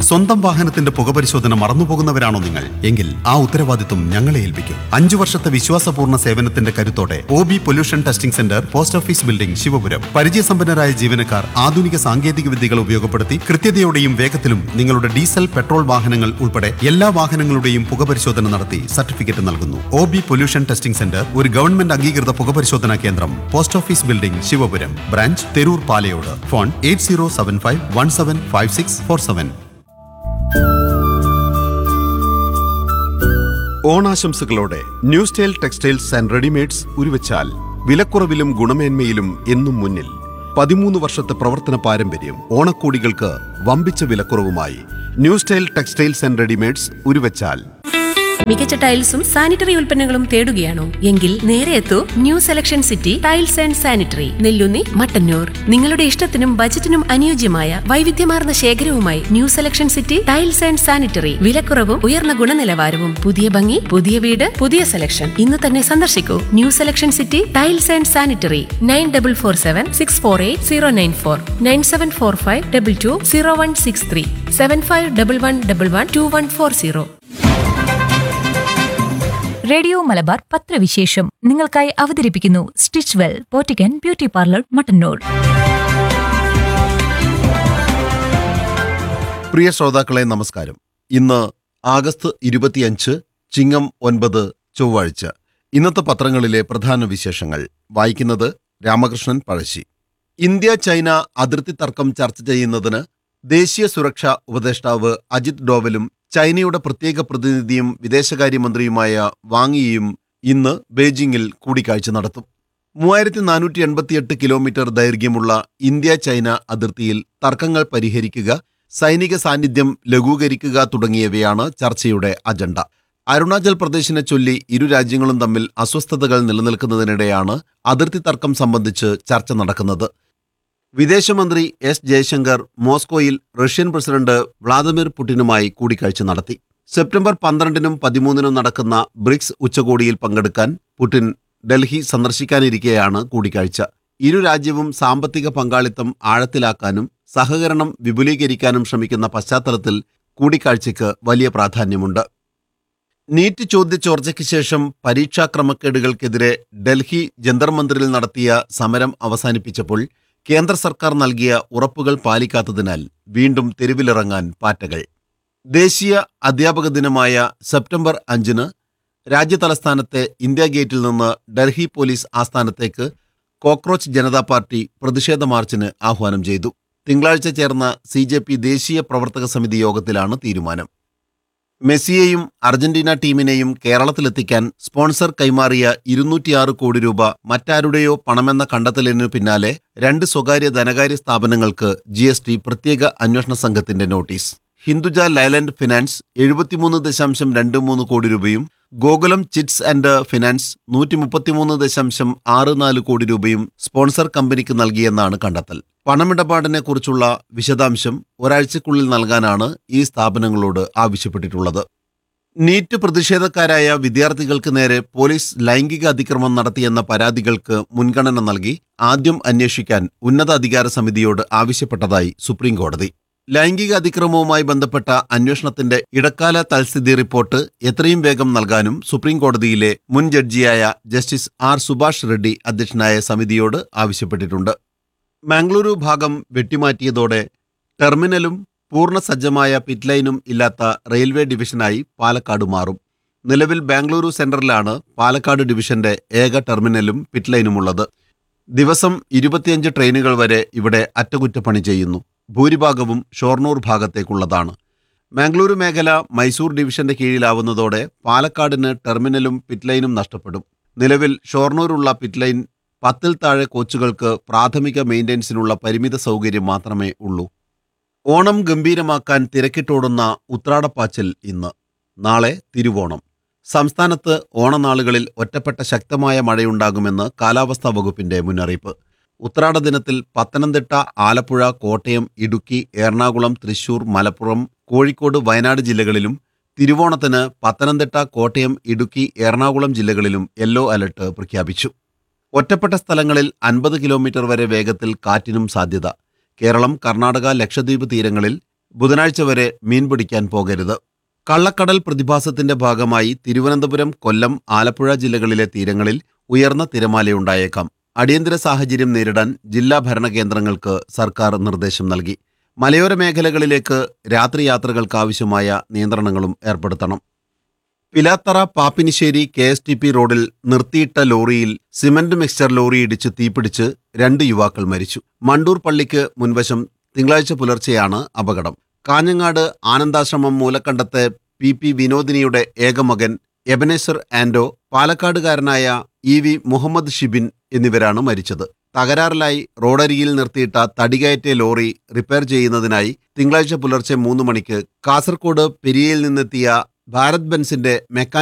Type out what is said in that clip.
സ്വന്തം വാഹനത്തിന്റെ പുകപരിശോധന മറന്നുപോകുന്നവരാണോ നിങ്ങൾ? എങ്കിൽ ആ ഉത്തരവാദിത്വം ഞങ്ങളെ ഏൽപ്പിക്കും. 5 വർഷത്തെ വിശ്വാസപൂർണ്ണ സേവനത്തിന്റെ കരുത്തോടെ OB pollution testing centre, post office building, Sivapuram. പരിചയസമ്പന്നരായ ജീവനക്കാർ ആധുനിക സാങ്കേതിക വിദ്യകൾ ഉപയോഗപ്പെടുത്തി കൃത്യതയോടെയും വേഗത്തിലും നിങ്ങളുടെ ഡീസൽ, പെട്രോൾ വാഹനങ്ങൾ ഉൾപ്പെടെ എല്ലാ വാഹനങ്ങളുടെയും പുകപരിശോധന നടത്തി സർട്ടിഫിക്കറ്റ് നൽകുന്നു. OB പൊല്യൂഷൻ ടെസ്റ്റിംഗ് സെന്റർ ഒരു ഗവൺമെന്റ് അംഗീകൃത പുകപരിശോധനാ കേന്ദ്രം. Post office building, Sivapuram. Branch Theroor Palayode. Phone 8075175647. ഓണാശംസകളോടെ new style textiles and readymades Uruvachal. വിലക്കുറവിലും ഗുണമേന്മയിലും എന്നും മുന്നിൽ. 13 വർഷത്തെ പ്രവർത്തന പാരമ്പര്യം. ഓണക്കോടികൾക്ക് വമ്പിച്ച വിലക്കുറവുമായി new style textiles and readymades Uruvachal. മികച്ച ടൈൽസും സാനിറ്ററി ഉൽപ്പന്നങ്ങളും തേടുകയാണോ? എങ്കിൽ നേരെ എത്തൂ new selection city tiles and sanitary, Nelloonni, Mattannur. നിങ്ങളുടെ ഇഷ്ടത്തിനും ബജറ്റിനും അനുയോജ്യമായ വൈവിധ്യമാർന്ന ശേഖരവുമായി new selection city tiles and sanitary. വിലക്കുറവും ഉയർന്ന ഗുണനിലവാരവും. പുതിയ ഭംഗി, പുതിയ വീട്, പുതിയ സെലക്ഷൻ. ഇന്ന് തന്നെ സന്ദർശിക്കൂ new selection city tiles and sanitary. 9447648094, 9745220163, 7511112140. Radio Malabar പത്രവിശേഷം നിങ്ങൾക്കായി അവതരിപ്പിക്കുന്നു stitch well, പോറ്റിക്കൻ beauty parlour, Mattannur. പ്രിയ ശ്രോതാക്കളെ നമസ്കാരം. ഇന്ന് ആഗസ്റ്റ് 25, ചിങ്ങം 9, ചൊവ്വാഴ്ച. ഇന്നത്തെ പത്രങ്ങളിലെ പ്രധാന വിശേഷങ്ങൾ വായിക്കുന്നത് രാമകൃഷ്ണൻ പഴശ്ശി. ഇന്ത്യ ചൈന അതിർത്തി തർക്കം ചർച്ച ചെയ്യുന്നതിന് ദേശീയ സുരക്ഷാ ഉപദേഷ്ടാവ് അജിത് ഡോവലും ചൈനയുടെ പ്രത്യേക പ്രതിനിധിയും വിദേശകാര്യമന്ത്രിയുമായ വാങ് യിയും ഇന്ന് ബെയ്ജിംഗിൽ കൂടിക്കാഴ്ച നടത്തും. 3488 കിലോമീറ്റർ ദൈർഘ്യമുള്ള ഇന്ത്യ ചൈന അതിർത്തിയിൽ തർക്കങ്ങൾ പരിഹരിക്കുക, സൈനിക സാന്നിധ്യം ലഘൂകരിക്കുക തുടങ്ങിയവയാണ് ചർച്ചയുടെ അജണ്ട. അരുണാചൽ പ്രദേശിനെ ചൊല്ലി ഇരു രാജ്യങ്ങളും തമ്മിൽ അസ്വസ്ഥതകൾ നിലനിൽക്കുന്നതിനിടെയാണ് അതിർത്തി തർക്കം സംബന്ധിച്ച് ചർച്ച നടക്കുന്നത്. വിദേശമന്ത്രി S. ജയശങ്കർ മോസ്കോയിൽ റഷ്യൻ പ്രസിഡന്റ് വ്ളാദിമിർ പുടിനുമായി കൂടിക്കാഴ്ച നടത്തി. സെപ്റ്റംബർ 12-നും 13-നും നടക്കുന്ന ബ്രിക്സ് ഉച്ചകോടിയിൽ പങ്കെടുക്കാൻ പുടിൻ ഡൽഹി സന്ദർശിക്കാനിരിക്കെയാണ് കൂടിക്കാഴ്ച. ഇരു രാജ്യവും സാമ്പത്തിക പങ്കാളിത്തം ആഴത്തിലാക്കാനും സഹകരണം വിപുലീകരിക്കാനും ശ്രമിക്കുന്ന പശ്ചാത്തലത്തിൽ കൂടിക്കാഴ്ചയ്ക്ക് വലിയ പ്രാധാന്യമുണ്ട്. നീറ്റ് ചോദ്യചോർച്ചയ്ക്ക് ശേഷം പരീക്ഷാ ക്രമക്കേടുകൾക്കെതിരെ ഡൽഹി ജന്തർ മന്ദിറിൽ നടത്തിയ സമരം അവസാനിപ്പിച്ചപ്പോൾ കേന്ദ്ര സർക്കാർ നൽകിയ ഉറപ്പുകൾ പാലിക്കാത്തതിനാൽ വീണ്ടും തെരുവിലിറങ്ങാൻ പാറ്റകൾ. ദേശീയ അധ്യാപക ദിനമായ സെപ്റ്റംബർ 5-ന് രാജ്യതലസ്ഥാനത്തെ ഇന്ത്യാ ഗേറ്റിൽ നിന്ന് Delhi police ആസ്ഥാനത്തേക്ക് cockroach Janata party പ്രതിഷേധ മാർച്ചിന് ആഹ്വാനം ചെയ്തു. തിങ്കളാഴ്ച ചേർന്ന CJP ദേശീയ പ്രവർത്തക സമിതി യോഗത്തിലാണ് തീരുമാനം. മെസ്സിയെയും അർജന്റീന ടീമിനെയും കേരളത്തിലെത്തിക്കാൻ സ്പോൺസർ കൈമാറിയ 206 കോടി രൂപ മറ്റാരുടെയോ പണമെന്ന കണ്ടെത്തലിനു പിന്നാലെ 2 സ്വകാര്യ ധനകാര്യ സ്ഥാപനങ്ങൾക്ക് GST പ്രത്യേക അന്വേഷണ സംഘത്തിന്റെ നോട്ടീസ്. ഹിന്ദുജ ലൈലൻഡ് ഫിനാൻസ് 73.23 കോടി രൂപയും ഗോകുലം ചിറ്റ്സ് ആൻഡ് ഫിനാൻസ് 133.64 കോടി രൂപയും സ്പോൺസർ കമ്പനിക്ക് നൽകിയെന്നാണ് കണ്ടെത്തൽ. പണമിടപാടിനെ കുറിച്ചുള്ള വിശദാംശം ഒരാഴ്ചക്കുള്ളിൽ നൽകാനാണ് ഈ സ്ഥാപനങ്ങളോട് ആവശ്യപ്പെട്ടിട്ടുള്ളത്. നീറ്റ് പ്രതിഷേധക്കാരായ വിദ്യാർത്ഥികൾക്ക് നേരെ പോലീസ് ലൈംഗിക അതിക്രമം നടത്തിയെന്ന പരാതികൾക്ക് മുൻഗണന നൽകി ആദ്യം അന്വേഷിക്കാൻ ഉന്നതാധികാര സമിതിയോട് ആവശ്യപ്പെട്ടതായി സുപ്രീംകോടതി. ലൈംഗിക അതിക്രമവുമായി ബന്ധപ്പെട്ട അന്വേഷണത്തിന്റെ ഇടക്കാല തൽസ്ഥിതി റിപ്പോർട്ട് എത്രയും വേഗം നൽകാനും സുപ്രീംകോടതിയിലെ മുൻ ജഡ്ജിയായ ജസ്റ്റിസ് R. സുഭാഷ് റെഡ്ഡി അധ്യക്ഷനായ സമിതിയോട് ആവശ്യപ്പെട്ടിട്ടുണ്ട്. മംഗളൂരു ഭാഗം വെട്ടിമാറ്റിയതോടെ ടെർമിനലും പൂർണ്ണസജ്ജമായ പിറ്റ്ലൈനും ഇല്ലാത്ത റെയിൽവേ ഡിവിഷനായി പാലക്കാട് മാറും. നിലവിൽ ബാംഗ്ലൂരു സെൻട്രലിലാണ് പാലക്കാട് ഡിവിഷന്റെ ഏക ടെർമിനലും പിറ്റ്ലൈനുമുള്ളത്. ദിവസം 25 ട്രെയിനുകൾ വരെ ഇവിടെ അറ്റകുറ്റപ്പണി ചെയ്യുന്നു. ഭൂരിഭാഗവും ഷൊർണൂർ ഭാഗത്തേക്കുള്ളതാണ്. മംഗളൂരു മേഖല മൈസൂർ ഡിവിഷന്റെ കീഴിലാവുന്നതോടെ പാലക്കാടിന് ടെർമിനലും പിറ്റ്ലൈനും നഷ്ടപ്പെടും. നിലവിൽ ഷൊർണൂരുള്ള പിറ്റ്ലൈൻ 10-ൽ താഴെ കോച്ചുകൾക്ക് പ്രാഥമിക മെയിൻ്റെനൻസിനുള്ള പരിമിത സൗകര്യം മാത്രമേ ഉള്ളൂ. ഓണം ഗംഭീരമാക്കാൻ തിരക്കിട്ടോടുന്ന ഉത്രാടപ്പാച്ചിൽ ഇന്ന്. നാളെ തിരുവോണം. സംസ്ഥാനത്ത് ഓണനാളുകളിൽ ഒറ്റപ്പെട്ട ശക്തമായ മഴയുണ്ടാകുമെന്ന് കാലാവസ്ഥാ വകുപ്പിന്റെ മുന്നറിയിപ്പ്. ഉത്രാട ദിനത്തിൽ പത്തനംതിട്ട, ആലപ്പുഴ, കോട്ടയം, ഇടുക്കി, എറണാകുളം, തൃശൂർ, മലപ്പുറം, കോഴിക്കോട്, വയനാട് ജില്ലകളിലും തിരുവോണത്തിന് പത്തനംതിട്ട, കോട്ടയം, ഇടുക്കി, എറണാകുളം ജില്ലകളിലും യെല്ലോ അലർട്ട് പ്രഖ്യാപിച്ചു. ഒറ്റപ്പെട്ട സ്ഥലങ്ങളിൽ 50 കിലോമീറ്റർ വരെ വേഗത്തിൽ കാറ്റിനും സാധ്യത. കേരളം, കർണാടക, ലക്ഷദ്വീപ് തീരങ്ങളിൽ ബുധനാഴ്ച വരെ മീൻ പിടിക്കാൻ പോകരുത്. കള്ളക്കടൽ പ്രതിഭാസത്തിന്റെ ഭാഗമായി തിരുവനന്തപുരം, കൊല്ലം, ആലപ്പുഴ ജില്ലകളിലെ തീരങ്ങളിൽ ഉയർന്ന തിരമാലയുണ്ടായേക്കാം. അടിയന്തര സാഹചര്യം നേരിടാൻ ജില്ലാ ഭരണകേന്ദ്രങ്ങൾക്ക് സർക്കാർ നിർദ്ദേശം നൽകി. മലയോര മേഖലകളിലേക്ക് രാത്രി യാത്രകൾക്കാവശ്യമായ നിയന്ത്രണങ്ങളും ഏർപ്പെടുത്തണം. പിലാത്തറ പാപ്പിനിശ്ശേരി KSTP റോഡിൽ നിർത്തിയിട്ട ലോറിയിൽ സിമന്റ് മിക്സ്ചർ ലോറി ഇടിച്ച് തീപിടിച്ച് 2 യുവാക്കൾ മരിച്ചു. മണ്ടൂർ പള്ളിക്ക് മുൻവശം തിങ്കളാഴ്ച പുലർച്ചെയാണ് അപകടം. കാഞ്ഞങ്ങാട് ആനന്ദാശ്രമം മൂലക്കണ്ടത്തെ PP വിനോദിനിയുടെ ഏകമകൻ എബനേസർ ആൻഡോ, പാലക്കാടുകാരനായ EV മുഹമ്മദ് ഷിബിൻ എന്നിവരാണ് മരിച്ചത്. തകരാറിലായി റോഡരികിൽ നിർത്തിയിട്ട തടികയറ്റിയ ലോറി റിപ്പയർ ചെയ്യുന്നതിനായി തിങ്കളാഴ്ച പുലർച്ചെ 3 മണിക്ക് കാസർകോട് പെരിയയിൽ നിന്നെത്തിയ ഭാരത് ബെൻസിന്റെ മെക്കാനിക്കൽ